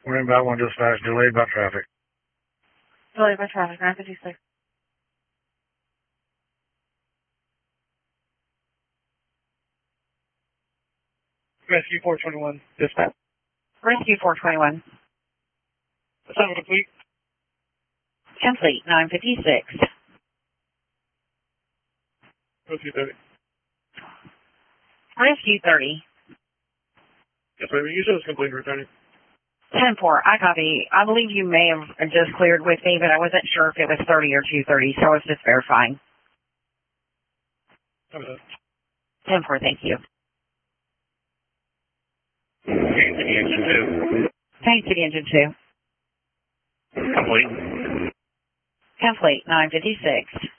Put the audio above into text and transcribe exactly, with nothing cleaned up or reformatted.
We're inbound one dispatch, delayed by traffic. Delayed by traffic, nine fifty-six. Rescue four twenty-one, dispatch. Rescue four twenty-one. Assignment complete. Complete, nine fifty-six. Rescue thirty. Rescue thirty. Yes, ma'am. You said it's complete returning. ten four, I copy. I believe you may have just cleared with me, but I wasn't sure if it was thirty or two thirty, so I was just verifying. Okay. ten four, thank you. Kansas City Engine two. Kansas City Engine two. Complete. Complete, nine fifty-six.